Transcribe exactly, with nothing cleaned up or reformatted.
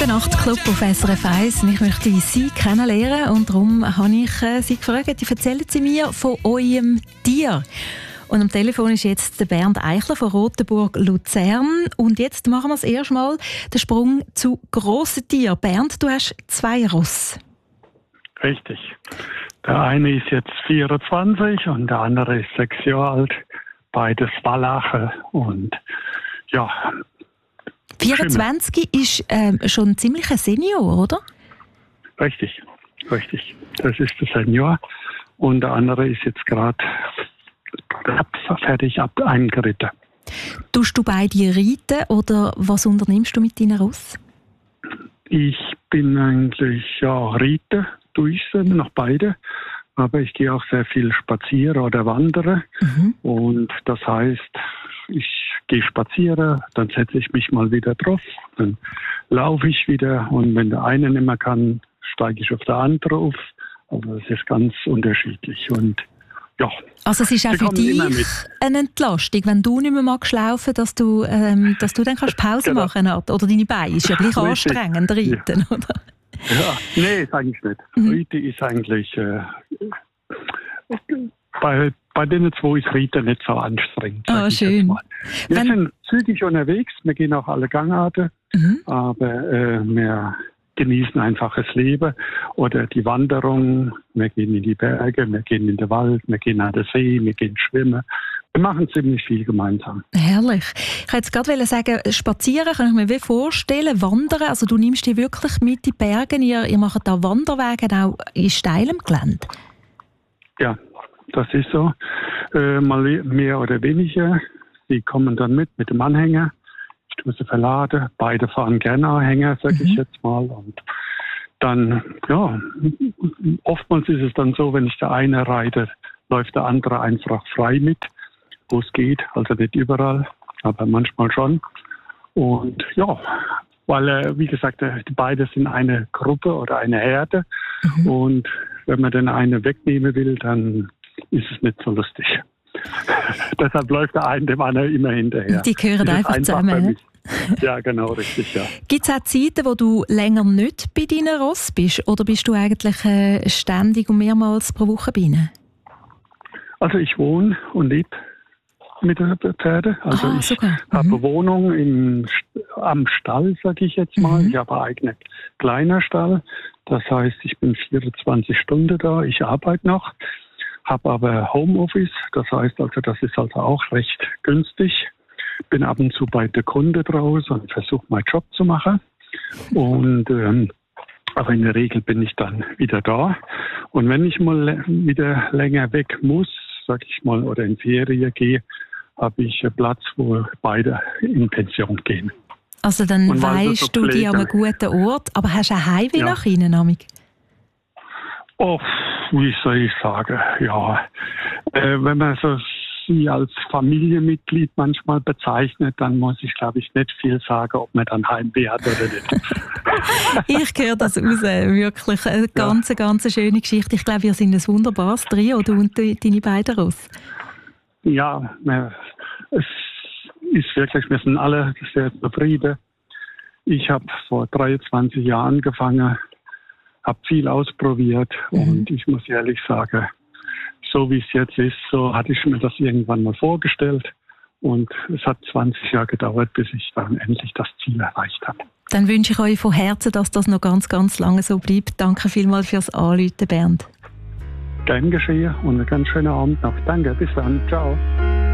Der Nachtclub auf S R F eins. Ich möchte Sie kennenlernen und darum habe ich äh, Sie gefragt, erzählen Sie mir von eurem Tier. Und am Telefon ist jetzt der Bernd Eichler von Rotenburg Luzern. Und jetzt machen wir das erste Mal den Sprung zu grossen Tieren. Bernd, du hast zwei Ross. Richtig. Der eine ist jetzt vierundzwanzig und der andere ist sechs Jahre alt. Beides Wallache und ja. vierundzwanzig ist ähm, schon ein ziemlicher Senior, oder? Richtig, richtig. Das ist der Senior. Und der andere ist jetzt gerade fertig ab eingeritten. Tust du beide reiten oder was unternimmst du mit deinen Ross? Ich bin eigentlich, ja, reiten tue ich sie noch beide. Aber ich gehe auch sehr viel spazieren oder wandere. Mhm. Und das heißt, ich gehe spazieren, dann setze ich mich mal wieder drauf, dann laufe ich wieder und wenn der eine nicht mehr kann, steige ich auf der andere auf. Also das ist ganz unterschiedlich und ja. Also es ist auch für dich eine Entlastung, wenn du nicht mehr magst laufen, dass du, ähm, dass du dann kannst Pause genau. machen kannst. Oder deine Beine. Ist ja gleich anstrengend, reiten, ja. oder? Ja, nee, ist eigentlich nicht. Mhm. Reiten ist eigentlich äh, bei, bei denen zwei ist Reiten nicht so anstrengend. Oh, schön. Wir wenn sind zügig unterwegs, wir gehen auch alle Gangarten, mhm. aber äh, wir genießen einfach das Leben oder die Wanderung. Wir gehen in die Berge, wir gehen in den Wald, wir gehen an den See, wir gehen schwimmen. Wir machen ziemlich viel gemeinsam. Herrlich. Ich wollte jetzt gerade sagen, spazieren kann ich mir wie vorstellen, wandern, also du nimmst die wirklich mit in die Berge, ihr, ihr macht da Wanderwege auch in steilem Gelände. Ja, das ist so. Äh, mal mehr oder weniger. Die kommen dann mit, mit dem Anhänger. Ich tue sie verladen. Beide fahren gerne Anhänger, sage mhm. ich jetzt mal. Und dann, ja, oftmals ist es dann so, wenn ich der eine reite, läuft der andere einfach frei mit, wo es geht. Also nicht überall, aber manchmal schon. Und ja, weil, äh, wie gesagt, äh, die beide sind eine Gruppe oder eine Herde. Mhm. Und wenn man den einen wegnehmen will, dann ist es nicht so lustig. Deshalb läuft der eine dem anderen immer hinterher. Die gehören einfach, einfach zusammen. Ja, genau, richtig, ja. Gibt es auch Zeiten, wo du länger nicht bei deinen Ross bist? Oder bist du eigentlich äh, ständig und mehrmals pro Woche bei ihnen? Also ich wohne und lebe mit den Pferden. Also ah, ich sogar. Mhm. habe eine Wohnung im, am Stall, sage ich jetzt mal. Mhm. Ich habe einen eigenen kleiner Stall. Das heißt, ich bin vierundzwanzig Stunden da. Ich arbeite noch, habe aber Homeoffice. Das heißt also, das ist also auch recht günstig. Bin ab und zu bei der Kunde draußen und versuche meinen Job zu machen. Und ähm, aber in der Regel bin ich dann wieder da. Und wenn ich mal wieder länger weg muss, sag ich mal, oder in Ferien gehe, habe ich einen Platz, wo beide in Pension gehen. Also dann weisst du die an einem guten Ort, aber hast du ein Heimweh ja. nach ihnen, Amig? Oh, wie soll ich sagen, ja. Äh, wenn man so sie als Familienmitglied manchmal bezeichnet, dann muss ich, glaube ich, nicht viel sagen, ob man dann Heimweh hat oder nicht. Ich höre das raus, wirklich. Eine ganz, ja. ganz schöne Geschichte. Ich glaube, wir sind ein wunderbares Trio, du und deine beiden Ross. Ja, es ist wirklich, wir sind alle sehr zufrieden. Ich habe vor dreiundzwanzig Jahren angefangen, habe viel ausprobiert mhm. und ich muss ehrlich sagen, so wie es jetzt ist, so hatte ich mir das irgendwann mal vorgestellt. Und es hat zwanzig Jahre gedauert, bis ich dann endlich das Ziel erreicht habe. Dann wünsche ich euch von Herzen, dass das noch ganz, ganz lange so bleibt. Danke vielmals fürs Anrufen, Bernd. Gern geschehen und einen ganz schönen Abend noch. Danke, bis dann. Ciao.